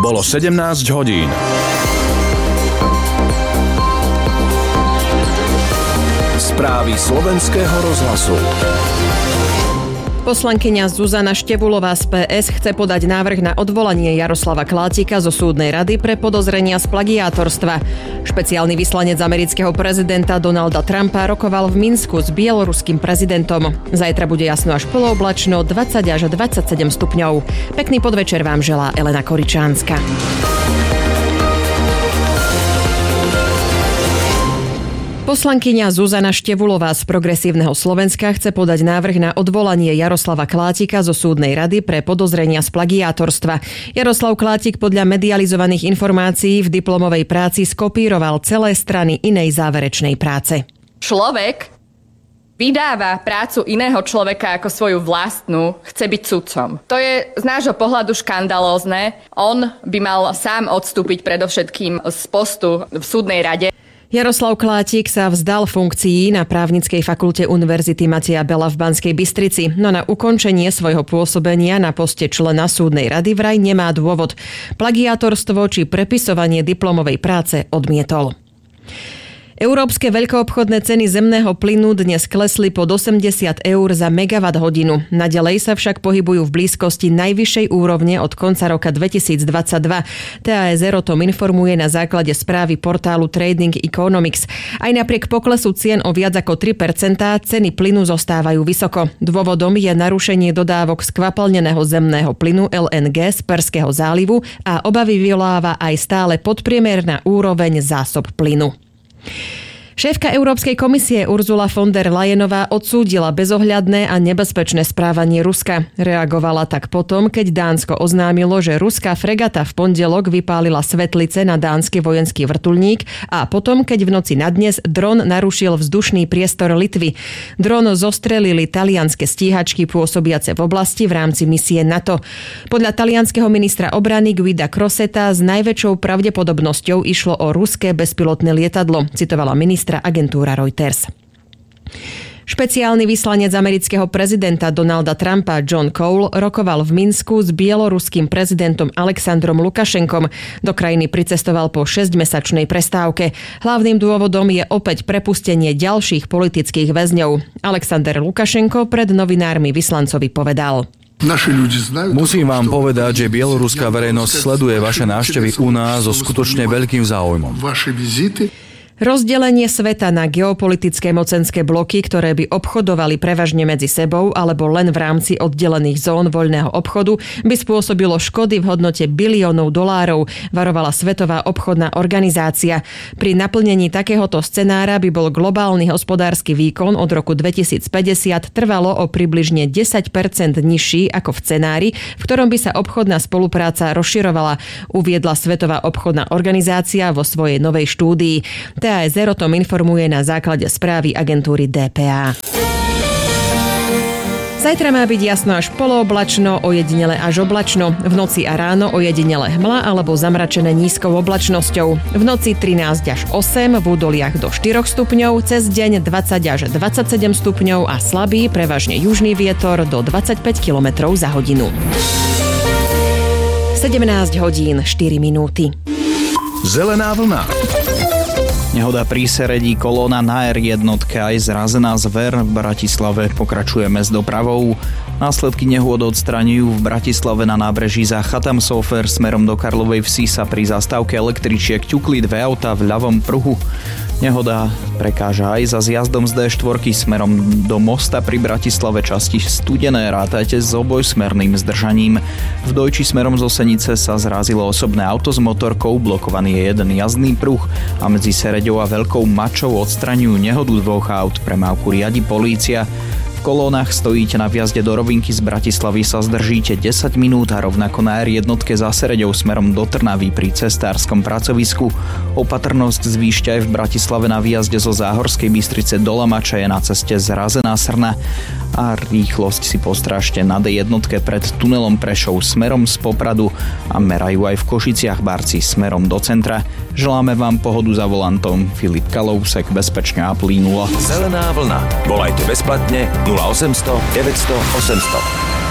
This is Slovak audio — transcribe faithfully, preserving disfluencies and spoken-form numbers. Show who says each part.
Speaker 1: Bolo sedemnásť hodín. Správy slovenského rozhlasu.
Speaker 2: Poslankyňa Zuzana Števulová z pé es chce podať návrh na odvolanie Jaroslava Klátika zo súdnej rady pre podozrenia z plagiátorstva. Špeciálny vyslanec amerického prezidenta Donalda Trumpa rokoval v Minsku s bieloruským prezidentom. Zajtra bude jasno až polooblačno, dvadsať až dvadsaťsedem stupňov. Pekný podvečer vám želá Elena Koričánska. Poslankyňa Zuzana Števulová z Progresívneho Slovenska chce podať návrh na odvolanie Jaroslava Klátika zo súdnej rady pre podozrenia z plagiátorstva. Jaroslav Klátik podľa medializovaných informácií v diplomovej práci skopíroval celé strany inej záverečnej práce.
Speaker 3: Človek vydáva prácu iného človeka ako svoju vlastnú, chce byť sudcom. To je z nášho pohľadu škandalózne. On by mal sám odstúpiť predovšetkým z postu v súdnej rade.
Speaker 2: Jaroslav Klátik sa vzdal funkcií na Právnickej fakulte Univerzity Mateja Bela v Banskej Bystrici, no na ukončenie svojho pôsobenia na poste člena súdnej rady vraj nemá dôvod. Plagiátorstvo či prepisovanie diplomovej práce odmietol. Európske veľkoobchodné ceny zemného plynu dnes klesli pod osemdesiat eur za megawatt hodinu. Naďalej sa však pohybujú v blízkosti najvyššej úrovne od konca roka dvetisícdvadsaťdva. té a es er o tom informuje na základe správy portálu Trading Economics. Aj napriek poklesu cien o viac ako tri percentá ceny plynu zostávajú vysoko. Dôvodom je narušenie dodávok skvapalneného zemného plynu el en gé z Perského zálivu a obavy vyvoláva aj stále podpriemerná úroveň zásob plynu. Šéfka Európskej komisie Ursula von der Leyenová odsúdila bezohľadné a nebezpečné správanie Ruska. Reagovala tak potom, keď Dánsko oznámilo, že ruská fregata v pondelok vypálila svetlice na dánsky vojenský vrtuľník a potom, keď v noci na dnes dron narušil vzdušný priestor Litvy. Dron zostrelili talianske stíhačky pôsobiace v oblasti v rámci misie NATO. Podľa talianskeho ministra obrany Guida Crosetta s najväčšou pravdepodobnosťou išlo o ruské bezpilotné lietadlo, citovala ministra agentúra Reuters. Špeciálny vyslanec amerického prezidenta Donalda Trumpa John Cole rokoval v Minsku s bieloruským prezidentom Alexandrom Lukašenkom. Do krajiny pricestoval po šesťmesačnej prestávke. Hlavným dôvodom je opäť prepustenie ďalších politických väzňov. Alexander Lukašenko pred novinármi vyslancovi povedal:
Speaker 4: Musím vám povedať, že bieloruská verejnosť sleduje vaše návštevy u nás so skutočne veľkým záujmom.
Speaker 2: Rozdelenie sveta na geopolitické mocenské bloky, ktoré by obchodovali prevažne medzi sebou alebo len v rámci oddelených zón voľného obchodu, by spôsobilo škody v hodnote biliónov dolárov, varovala Svetová obchodná organizácia. Pri naplnení takéhoto scenára by bol globálny hospodársky výkon od roku dvetisícpäťdesiat trvalo o približne desať percent nižší ako v scenári, v ktorom by sa obchodná spolupráca rozširovala, uviedla Svetová obchodná organizácia vo svojej novej štúdii. té a es er o tom informuje na základe správy agentúry dé pé á. Zajtra má byť jasno až polooblačno, ojedinele až oblačno. V noci a ráno ojedinele hmla alebo zamračené nízkou oblačnosťou. V noci trinásť až osem, v údoliach do štyri stupňov, cez deň dvadsať až dvadsaťsedem stupňov a slabý, prevažne južný vietor do dvadsaťpäť kilometrov za hodinu. sedemnásť hodín štyri minúty.
Speaker 1: Zelená vlna.
Speaker 5: Nehoda pri Seredí, kolóna na er jednotke aj zrazená zver. V Bratislave pokračujeme s dopravou. Následky nehôd odstraňujú v Bratislave na nábreží za Chatham Sofer smerom do Karlovej Vsi sa pri zastávke električiek ťukli dve autá v ľavom pruhu. Nehoda prekáža aj za zjazdom z dé štyri smerom do mosta pri Bratislave časti Studené, rátajte s obojsmerným zdržaním. V Dojči smerom zo Senice sa zrazilo osobné auto s motorkou, blokovaný je jeden jazdný pruh a medzi Sereďou a Veľkou Mačou odstraňujú nehodu dvoch aut, premávku riadi polícia. V kolónach stojíte na vjazde do Rovinky z Bratislavy sa zdržíte desať minút a rovnako na er jednotke za Sereďou smerom do Trnavy pri cesárskom pracovisku. Opatrnosť zvýšte aj v Bratislave na výjazde zo Záhorskej Bystrice do Lamača, je na ceste zrazená Srna a rýchlosť si postrážte na dé jednotke pred tunelom Prešov smerom z Popradu a merajú aj v Košiciach Barci smerom do centra. Želáme vám pohodu za volantom. Filip Kalousek, bezpečne a plynulo.
Speaker 1: Zelená vlna. Volajte bezplatne nula osemsto deväťsto osemsto.